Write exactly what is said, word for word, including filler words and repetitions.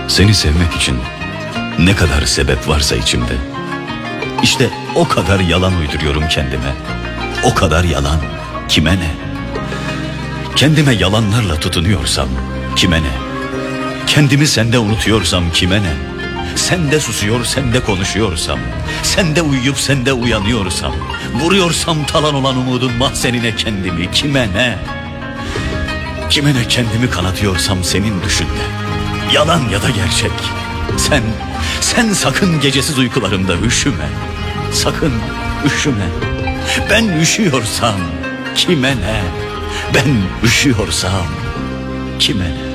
Seni sevmek için ne kadar sebep varsa içimde, İşte o kadar yalan uyduruyorum kendime. O kadar yalan, kime ne? Kendime yalanlarla tutunuyorsam kime ne? Kendimi sende unutuyorsam kime ne? Sende susuyor, sende konuşuyorsam, sende uyuyup sende uyanıyorsam, vuruyorsam talan olan umudun mahzenine kendimi kime ne? Kime ne kendimi kanatıyorsam senin düşünde, yalan ya da gerçek. Sen, sen sakın gecesiz uykularımda üşüme. Sakın üşüme. Ben üşüyorsam kime ne? Ben üşüyorsam kime ne?